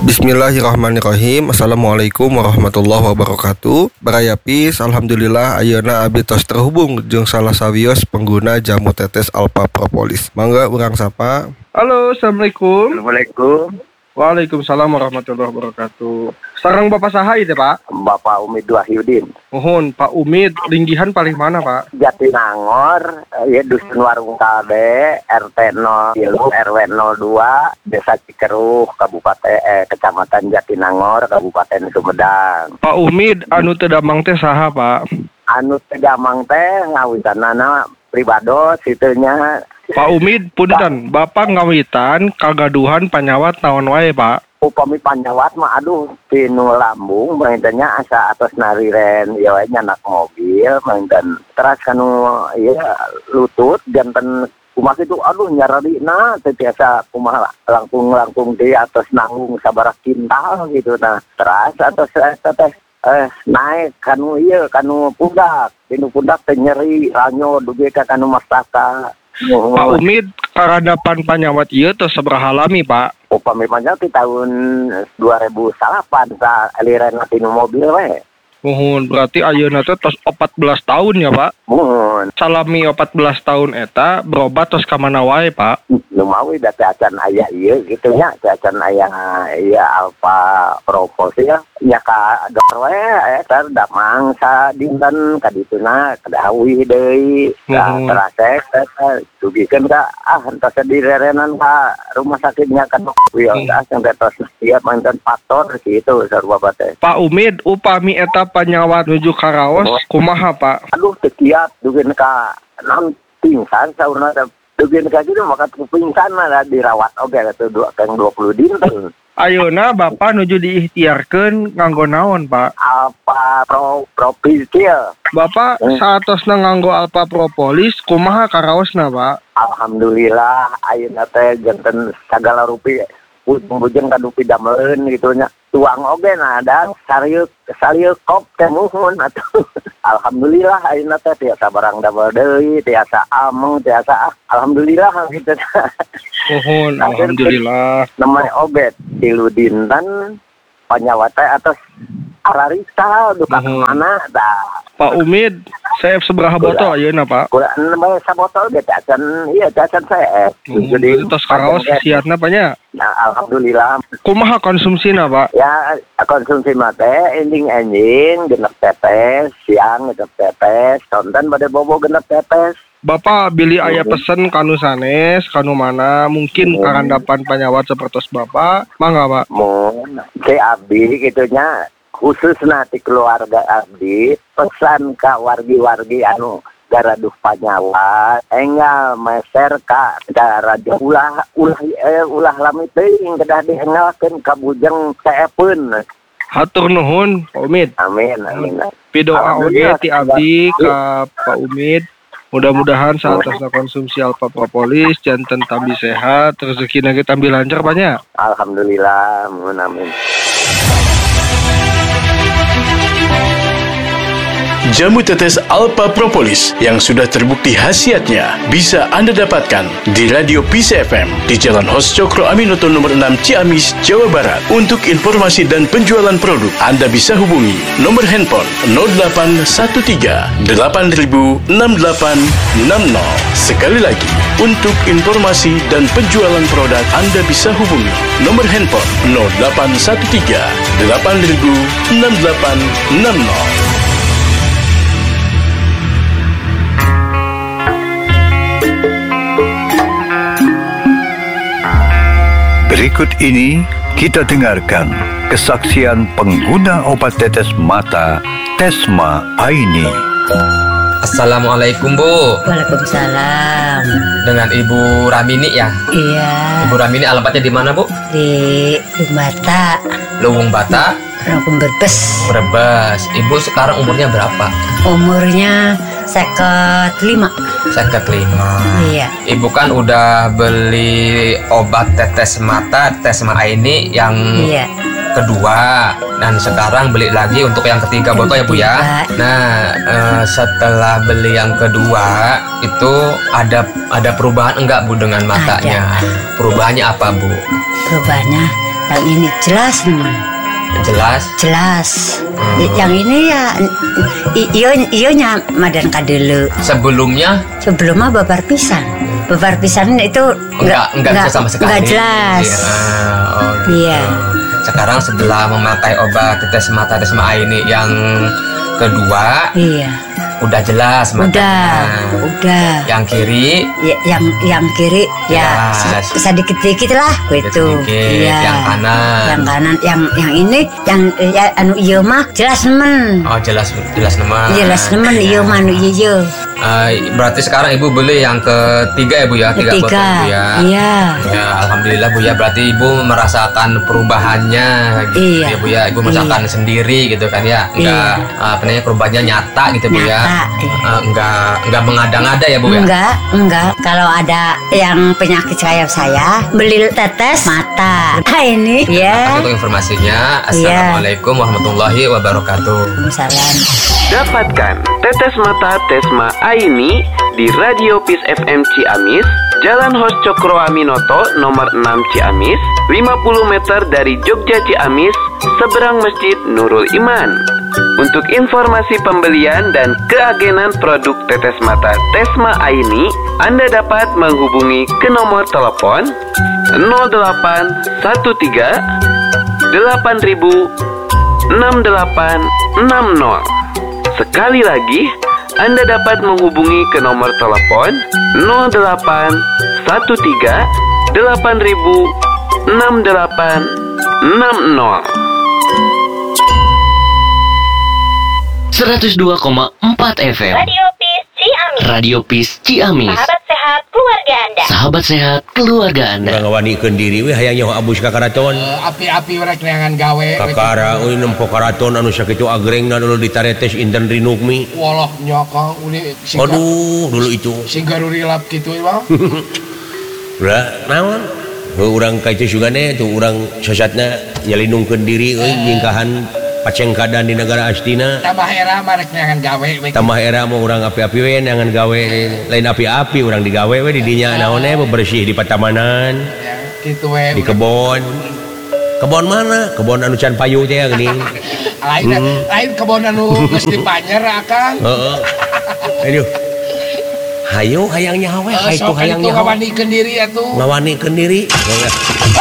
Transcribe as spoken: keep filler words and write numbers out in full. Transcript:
Bismillahirrahmanirrahim. Assalamualaikum warahmatullahi wabarakatuh. Barayapis, alhamdulillah ayeuna abdi tos terhubung jeung salah sawios pengguna jamu tetes Alpha Propolis. Mangga urang sapa. Halo, assalamualaikum. Assalamualaikum. Waalaikumsalam warahmatullahi wabarakatuh. Sareng Bapak saha ieu, Pak? Bapak Umid Wahyudin. Mohon, Pak Umid, linggihan paling mana, Pak? Jatinangor, ya Dusun Warung Kalbe, R T nol tiga, R W nol dua, Desa Cikeruh, Kabupaten eh, Kecamatan Jatinangor, Kabupaten Sumedang. Pak Umid, anu teu damang teh saha, Pak? Anu teu damang teh ngawitanana pribados itunya. Pak Umid, punten, Bapak ngawitan kagaduhan panyawat naon wae, Pak? Upami panyawat mah aduh tinu lambung maintannya asa atas nariren ya we nyanak mobil maintan teras kanu ya lutut janten kumaha itu aduh nyararina teh biasa kumaha langkung-langkung di atas nanggung sabarak kintal gitu nah teras atas teh eh naik kanu ieu kanu pundak tinu pundak teh nyeri ranyo duge ka kanu mastaka. Oh. Pak Umid, karadapan panyawat ieu tos sabaraha lami, Pak? Upami panyawat di tahun dua ribu delapan sa aliran tinu mobil we. Mohon, berarti ayeuna teh tos empat belas tahun ya, Pak? Mohon. Salami empat belas tahun eta berobat tos ka mana wae, Pak? Lumawi da teh acan aya ieu kitu nya, teh acan aya ieu Alpha Propolis ya. Nya ka dokter we eta damang sa dinten ka dituna kadawi deui. Ka terasek eta dugikeun ka ah entos direrenan ka rumah sakitnya kan ya enggak sampai tos siap mantan faktor gitu sarua teh. Pak Umid, upami eta panyawat nuju ka raos kumaha, Pak? Aduh teu kiat dugeun ka naon pingsan saurna dugeun ka kitu maka pingsan mah dirawat oge atuh dua kang dua puluh dinten. Ayeuna Bapak nuju diikhtiarkeun nganggo naon, Pak? Alpha Pro Propolis. Bapak hmm. saatosna nganggo Alpha Propolis kumaha karaosna, Pak? Alhamdulillah ayeuna teh janten sagala rupi bujeng kadupi dameleun gitu nya. Tuang oge nah ada sarieu sarieu kop teh muhun atuh. Alhamdulillah ayeuna teh tiasa barang damel deui, tiasa ameng, tiasa ah, alhamdulillah gitu. Mohon alhamdulillah. Namanya obat tilu dinten panyawat teh atas ararisa duka mana dah. Pak Umid, saya seberapa botol ayeuna, Pak? Kurang namanya sabotol ge cacan iya cacan saya. Jadi tos karaos siatna apa nya? Nah, alhamdulillah. Kumaha konsumsina, Pak? Ya konsumsi mah teh ending-ending genep tetes, siang genep tetes, sonten bade bobo genep tetes. Bapak bili aya pesen kanu sanes, kanu mana mungkin hmm. karandapan panyawat seperti Bapak, mangga, Pak? Mun ke abdi kitunya khusus nanti keluarga abdi pesan ka wargi-wargi anu garaduh panyawat enggal meser ka raja ulah ulah eh, ulah lami teuing kedah diengalkeun ka bujeng teepeun. Hatur nuhun Pak Umid. Amin amin. Pidoa oge ti abdi ka Pak Umid. Mudah-mudahan saat tasna konsumsi Alpha Propolis janten tambi sehat, rezeki nage tambi lancar banyak. Alhamdulillah, amin. Jamu tetes Alpha Propolis yang sudah terbukti khasiatnya bisa Anda dapatkan di Radio Peace F M di Jalan Hos Cokro Aminoto nomor enam Ciamis, Jawa Barat. Untuk informasi dan penjualan produk, Anda bisa hubungi nomor handphone nol delapan satu tiga delapan nol enam delapan enam nol. Sekali lagi, untuk informasi dan penjualan produk, Anda bisa hubungi nomor handphone nol delapan satu tiga delapan nol enam delapan enam nol. Berikut ini kita dengarkan kesaksian pengguna obat tetes mata Tesma Aini. Assalamualaikum, Bu. Waalaikumsalam. Dengan Ibu Ramini ya? Iya. Ibu Ramini alamatnya di mana, Bu? Di Luwung Bata. Luwung Bata? Luwung Brebes. Brebes. Ibu sekarang umurnya berapa? Umurnya seket lima. Seket lima. Iya. Ibu kan udah beli obat tetes mata Tesma Aini yang iya. kedua, dan sekarang beli lagi untuk yang ketiga botol ya, Bu ya. Nah, eh, setelah beli yang kedua itu ada ada perubahan enggak, Bu, dengan matanya? Ada. Perubahannya apa, Bu? Perubahannya Yang ini jelas nemen. Jelas. Jelas. Y- Yang ini ya i- iyo iyonya madan kadelu. Sebelumnya Sebelumnya babar pisan. Babar pisan itu enggak enggak, bisa sama sekali. Enggak jelas. Iya. Oh, gitu. Iya. Sekarang setelah memakai obat tetes mata Tesma ini yang kedua, Iya. udah jelas matanya. Udah, udah. Yang kiri, Ya, yang yang kiri ya Jelas. se- sedikit-sedikit lah gitu. sedikit. Iya. Yang kanan. Yang kanan, yang yang ini yang ya, anu iya mah jelas nemen. Oh jelas jelas nama. Jelas nemen iya mah anu iya. Eh, berarti sekarang ibu beli yang ketiga ya bu ya, tiga botol Ketiga. bu ya. Iya. Ya alhamdulillah bu ya, berarti ibu merasakan perubahannya gitu Iya. ya bu ya, ibu merasakan Iya. sendiri gitu kan ya, enggak apa namanya perubahannya nyata gitu bu ya. Nyata, iya. Eh, enggak enggak mengada-ngada ya bu ya. Enggak, enggak. Kalau ada yang penyakit kayak saya, beli tetes mata. Nah ini ya. Untuk informasinya, assalamualaikum warahmatullahi wabarakatuh. Salam. Dapatkan tetes mata Tesma Aini di Radio Peace F M Ciamis, Jalan Hos Cokro Aminoto nomor enam Ciamis, lima puluh meter dari Jogja Ciamis, seberang Masjid Nurul Iman. Untuk informasi pembelian dan keagenan produk tetes mata Tesma Aini, Anda dapat menghubungi ke nomor telepon nol delapan satu tiga delapan ribu enam delapan enam nol. Sekali lagi, Anda dapat menghubungi ke nomor telepon nol delapan satu tiga delapan ribu enam delapan enam nol. seratus dua koma empat F M Radio Peace Ciamis. Radio Peace Ciamis. Sahabat sehat keluarga Anda. Sahabat sehat keluarga Anda. Urang ngawanikeun diri we hayang nyaho abus ka karaton. Uh, api-api urang neangan gawe. Kakara euy nempo karaton anu sakitu agrengna dulu ditaretes inten rinukmi. Walah nyokong uli singga. Aduh, dulu itu. Singgaruri lap kitu mah. Ulah naon? Heuh urang kaitu sugane tuh urang sesatna nyalinungkeun diri euy nyingkahan pacengkadan di negara astina. Tambah era mah rek neangan gawe. Tambah era mah urang api-api we neangan gawe lain api-api urang digawe we di dinya naon we bebersih di patamanan. Ya, kitu we. Di kebon. Kebon mana? Kebon anu can payu teh geuning. Lain Hmm. lain kebon anu geus dipanyer akang. Heeh. Aduh. Hayo hayang nyaho we, Uh, haytu sok hayang itu nyaho. ngawanikeun diri atuh. Ngawanikeun diri.